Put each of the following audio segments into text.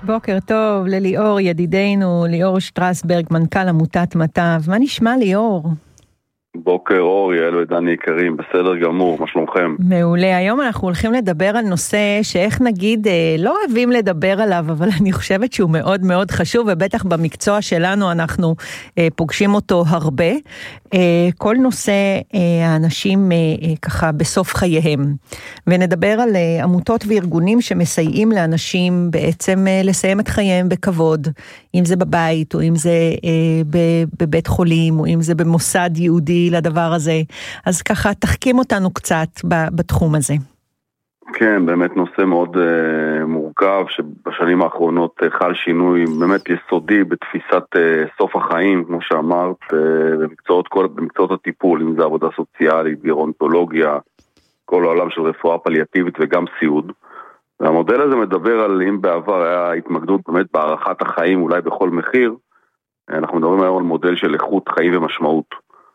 בוקר טוב לליאור ידידנו, ליאור שטרסברג, מנכ"ל עמותת מטב. מה נשמע ליאור? בוקר אור, יעל ודני יקרים, בסדר גמור, מה שלומכם? מעולה, היום אנחנו הולכים לדבר על נושא שאיך נגיד לא אוהבים לדבר עליו, אבל אני חושבת שהוא מאוד מאוד חשוב, ובטח במקצוע שלנו אנחנו פוגשים אותו הרבה. כל נושא האנשים ככה בסוף חייהם, ונדבר על עמותות וארגונים שמסייעים לאנשים בעצם לסיים את חייהם בכבוד, אם זה בבית או אם זה בבית חולים או אם זה במוסד יהודי לדבר הזה. אז ככה תחכים אותנו קצת בתחום הזה. כן, באמת נושא מאוד מורכב, שבשנים האחרונות חל שינוי באמת יסודי בתפיסת סוף החיים, כמו שאמרת, במקצועות הטיפול, אם זה עבודה סוציאלית, גרונטולוגיה, כל העולם של רפואה פליאטיבית וגם סיעוד. והמודל הזה מדבר על אם בעבר היה התמקדות באמת בהערכת החיים אולי בכל מחיר, אנחנו מדברים היום על מודל של איכות חיים ומשמעות.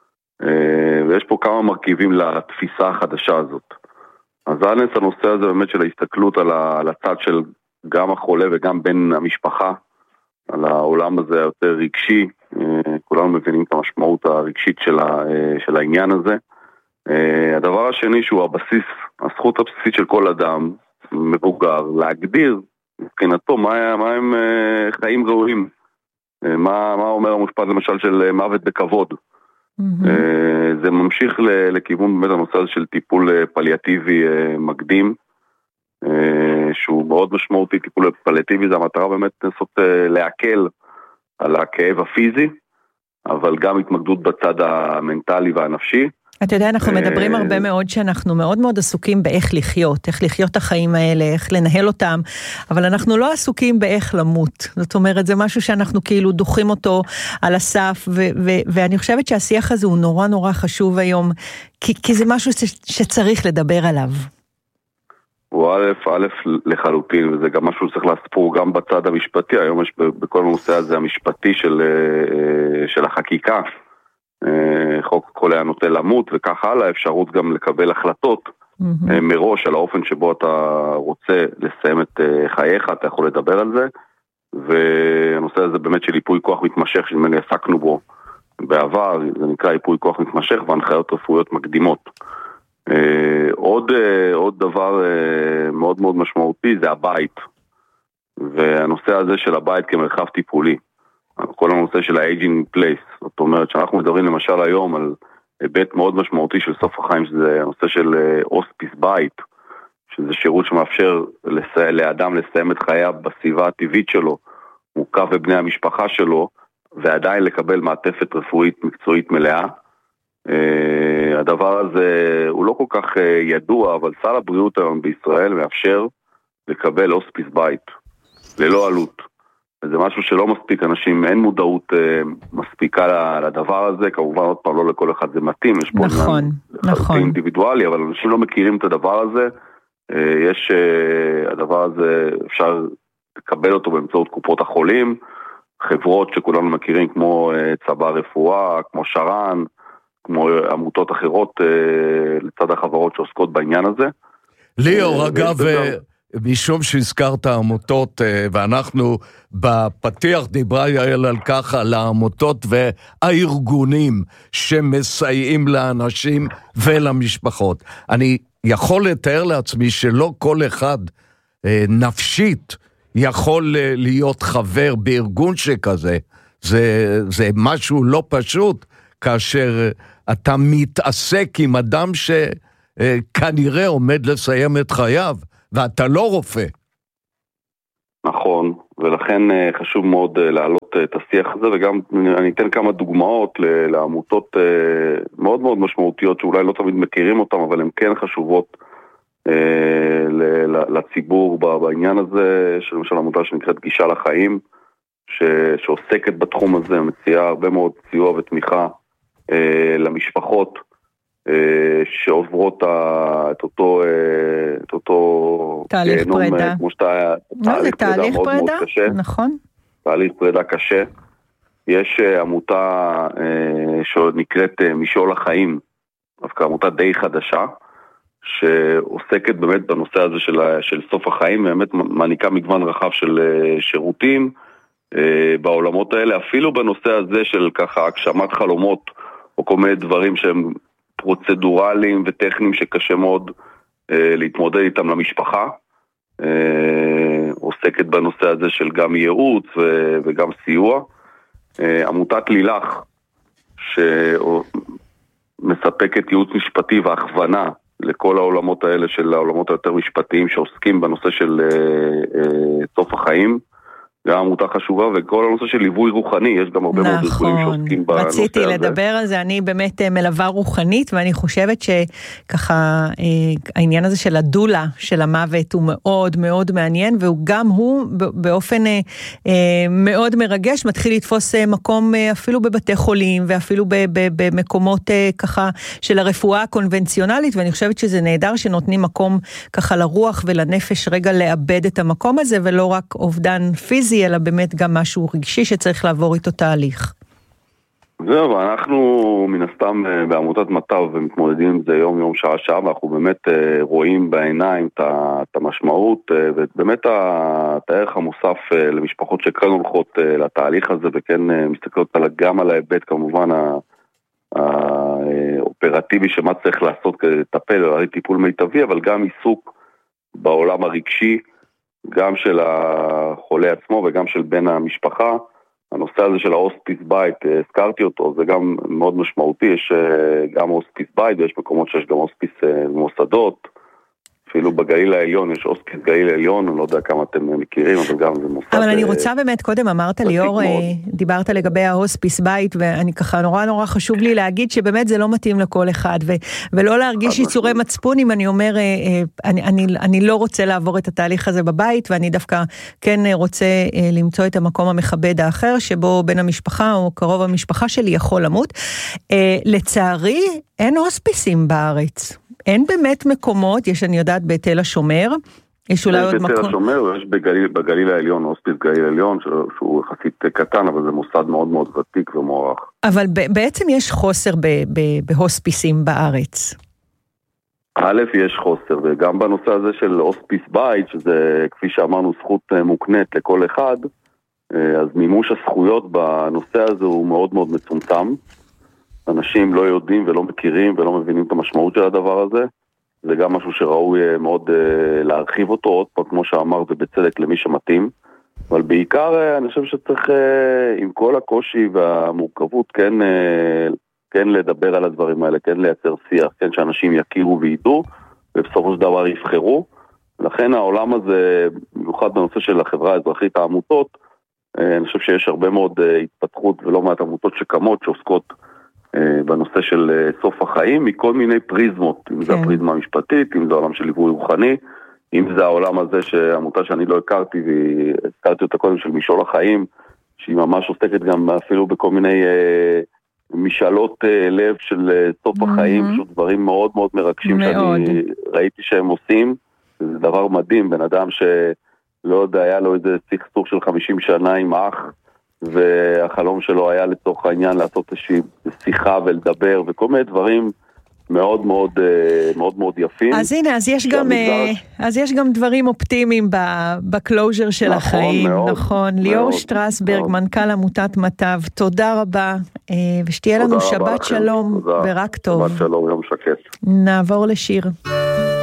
ויש פה כמה מרכיבים לתפיסה החדשה הזאת. אז הנושא הזה באמת של ההסתכלות על הצד של גם החולה וגם בין המשפחה, על העולם הזה יותר רגשי, כולנו מבינים את המשמעות הרגשית של העניין הזה. הדבר השני שהוא הבסיס, הזכות הבסיסית של כל אדם מבוגר, להגדיר מבחינתו מה הם חיים ראויים, מה אומר המשפט למשל של מוות בכבוד. זה ממשיך לכיוון באמת הנושא הזה של טיפול פליאטיבי מקדים, שהוא מאוד משמעותי. טיפול פליאטיבי זה המטרה באמת לנסות להקל על הכאב הפיזי, אבל גם התמקדות בצד המנטלי והנפשי. אתה יודע, אנחנו מדברים הרבה מאוד שאנחנו מאוד מאוד עסוקים באיך לחיות, איך לחיות את החיים האלה, איך לנהל אותם, אבל אנחנו לא עסוקים באיך למות. זאת אומרת, זה משהו שאנחנו כאילו דוחים אותו על הסף, ואני חושבת שהשיח הזה הוא נורא נורא חשוב היום, כי זה משהו שצריך לדבר עליו. הוא א' לחלוטין, וזה גם משהו שצריך לספור גם בצד המשפטי. היום יש בכל הנושא הזה המשפטי של החקיקה, חוק כל היה נוטה למות וכך הלאה, אפשרות גם לקבל החלטות מראש על האופן שבו אתה רוצה לסיים את חייך, אתה יכול לדבר על זה. והנושא הזה באמת של ייפוי כוח מתמשך, שמני עסקנו בו בעבר, זה נקרא ייפוי כוח מתמשך והנחיות רפואיות מקדימות. עוד דבר מאוד מאוד משמעותי זה הבית, והנושא הזה של הבית כמרחב טיפולי, כל הנושא של ה-aging place. זאת אומרת שאנחנו מדברים למשל היום על היבט מאוד משמעותי של סוף החיים, שזה הנושא של הוספיס בית, שזה שירות שמאפשר לאדם לסיים את חייו בסביבה הטבעית שלו, מוקף בבני המשפחה שלו, ועדיין לקבל מעטפת רפואית מקצועית מלאה. הדבר הזה הוא לא כל כך ידוע, אבל סל הבריאות היום בישראל מאפשר לקבל הוספיס בית ללא עלות. זה משהו שלא מספיק, אנשים אין מודעות מספיקה לדבר הזה, כמובן עוד פעם לא לכל אחד זה מתאים, יש פה נכון. אינדיבידואלי, אבל אנשים לא מכירים את הדבר הזה. הדבר הזה אפשר לקבל אותו באמצעות קופות החולים, חברות שכולנו מכירים כמו צבא רפואה, כמו שרן, כמו עמותות אחרות לצד החברות שעוסקות בעניין הזה. ליאור, אגב, משום שהזכרת העמותות, ואנחנו בפתיח דיברה יעל על כך, על העמותות והארגונים שמסייעים לאנשים ולמשפחות. אני יכול לתאר לעצמי שלא כל אחד נפשית יכול להיות חבר בארגון שכזה. זה משהו לא פשוט, כאשר אתה מתעסק עם אדם שכנראה עומד לסיים את חייו, ואתה לא רופא. נכון, ולכן חשוב מאוד להעלות את השיח הזה, וגם אני אתן כמה דוגמאות לעמותות מאוד מאוד משמעותיות, שאולי לא תמיד מכירים אותם, אבל הן כן חשובות לציבור בעניין הזה, למשל עמותה שנקראת גישה לחיים, שעוסקת בתחום הזה, מציעה הרבה מאוד סיוע ותמיכה למשפחות, שעוברות את אותו תהליך פרידה. זה תהליך פרידה, נכון. תהליך פרידה קשה. יש עמותה שנקראת משול החיים, דווקא עמותה די חדשה, שעוסקת באמת בנושא הזה של סוף החיים, באמת מעניקה מגוון רחב של שירותים בעולמות האלה, אפילו בנושא הזה של ככה הגשמת חלומות, או כל מיני דברים שהם פרוצדורליים וטכניים שקשה מאוד להתמודד איתם למשפחה. עוסקת בנושא הזה של גם ייעוץ וגם סיוע. עמותת לילך, שמספקת ייעוץ משפטי והכוונה לכל העולמות האלה של העולמות היותר משפטיים שעוסקים בנושא של סוף החיים, גם עמותה חשובה, וכל הנושא של ליווי רוחני, יש גם הרבה מאוד ארגונים שעוסקים בנושא הזה. רציתי לדבר על זה, אני באמת מלווה רוחנית, ואני חושבת שככה העניין הזה של הדולה של המוות הוא מאוד מאוד מעניין, וגם הוא באופן מאוד מרגש, מתחיל לתפוס מקום אפילו בבתי חולים, ואפילו במקומות ככה של הרפואה הקונבנציונלית, ואני חושבת שזה נהדר שנותנים מקום ככה לרוח ולנפש רגע לאבד את המקום הזה, ולא רק אובדן פיזי, אלא באמת גם משהו רגשי שצריך לעבור איתו תהליך. זהו, אנחנו מן הסתם בעמותת מטב ומתמודדים עם זה יום שעה, ואנחנו באמת רואים בעיניים את המשמעות, ובאמת את הערך המוסף למשפחות שכאן הולכות לתהליך הזה, וכן מסתכלות גם על ההיבט כמובן האופרטיבי שמה צריך לעשות כדי לטפל, או טיפול מיטבי, אבל גם עיסוק בעולם הרגשי, גם של החולה עצמו וגם של בן המשפחה. הנושא הזה של ההוספיס בית, הזכרתי אותו, זה גם מאוד משמעותי, יש גם הוספיס בית ויש מקומות שיש גם הוספיס מוסדות, אפילו בגליל העליון יש הוספיס גליל העליון, אני לא יודע כמה אתם מכירים, אבל גם זה מוסד. אבל אני רוצה באמת, קודם אמרת ליאור, דיברת לגבי ההוספיס בית, ואני ככה נורא חשוב לי להגיד שבאמת זה לא מתאים לכל אחד, ולא להרגיש יצורי מצפון אם אני אומר, אני לא רוצה לעבור את התהליך הזה בבית, ואני דווקא כן רוצה למצוא את המקום המכבד האחר, שבו בן המשפחה או קרוב המשפחה שלי יכול למות. לצערי, אין הוספיסים בארץ. אין באמת מקומות, יש אני יודעת בתל השומר, יש אולי עוד מקום. בתל השומר, יש בגליל העליון, הוספיס גליל העליון, שהוא יחסית קטן, אבל זה מוסד מאוד מאוד ותיק ומוערך. אבל בעצם יש חוסר בהוספיסים בארץ. א', יש חוסר, וגם בנושא הזה של הוספיס בית, שזה כפי שאמרנו זכות מוקנית לכל אחד, אז מימוש הזכויות בנושא הזה הוא מאוד מאוד מצומצם. אנשים לא יודעים ולא מכירים ולא מבינים את המשמעות של הדבר הזה. זה גם משהו שראוי מאוד להרחיב אותו, עוד פעם, כמו שאמר, זה בצדק למי שמתאים. אבל בעיקר אני חושב שצריך, עם כל הקושי והמורכבות, כן לדבר על הדברים האלה, כן לייצר שיח, כן שאנשים יכירו וידעו, ובסופו של דבר יבחרו. לכן העולם הזה, במיוחד בנושא של החברה האזרחית, העמותות, אני חושב שיש הרבה מאוד התפתחות ולא מעט עמותות שקמות, שעוסקות בנושא של סוף החיים, מכל מיני פריזמות, אם זה הפריזמה המשפטית, אם זה העולם של ליווי רוחני, אם זה העולם הזה שעמותה שאני לא הכרתי, והזכרתי אותה קודם של משול החיים, שהיא ממש עוסקת גם אפילו בכל מיני משאלות לב של סוף החיים, פשוט דברים מאוד מאוד מרגשים שאני ראיתי שהם עושים, זה דבר מדהים, בן אדם שלא יודע, היה לו איזה סכסוך של 50 שנה עם אח, והחלום שלו היה לצורך העניין לעשות איזושהי שיחה ולדבר, וכל מיני דברים מאוד מאוד מאוד מאוד יפים. אז הנה, אז יש גם דברים אופטימיים בקלוז'ר של החיים, נכון? ליאור שטרסברג, מנכ"ל עמותת מטב, תודה רבה, ושתהיה לנו שבת שלום ורק טוב. שבת שלום, יום שקט. נעבור לשיר.